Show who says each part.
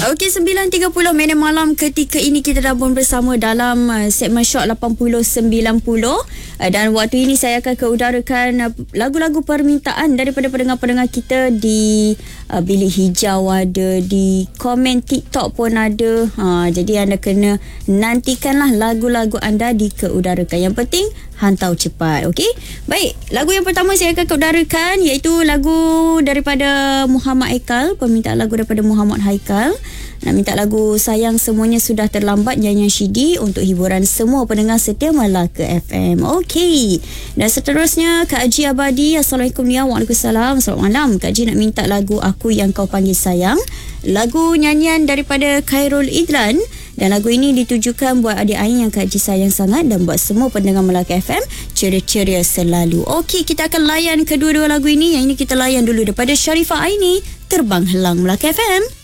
Speaker 1: Okey, 9.30 minit malam ketika ini kita dah bersama dalam segmen Shot 80-90. Dan waktu ini saya akan keudarakan lagu-lagu permintaan daripada pendengar-pendengar kita di Bilik Hijau ada, di komen TikTok pun ada. Jadi anda kena nantikanlah lagu-lagu anda dikeudarakan. Yang penting hantar cepat. Okey. Baik, lagu yang pertama saya akan keudarakan iaitu lagu daripada Muhammad Haikal, permintaan lagu daripada Muhammad Haikal. Nak minta lagu Sayang Semuanya Sudah Terlambat nyanyian Syidi untuk hiburan semua pendengar setia Melaka FM. Okey. Dan seterusnya Kak Haji Abadi. Assalamualaikum Nia. Waalaikumsalam. Selamat malam. Kak Haji nak minta lagu Aku Yang Kau Panggil Sayang. Lagu nyanyian daripada Khairul Idlan. Dan lagu ini ditujukan buat adik Ain yang Kak Haji sayang sangat dan buat semua pendengar Melaka FM ceria-ceria selalu. Okey, kita akan layan kedua-dua lagu ini. Yang ini kita layan dulu daripada Sharifah Aini, Terbang Helang Melaka FM.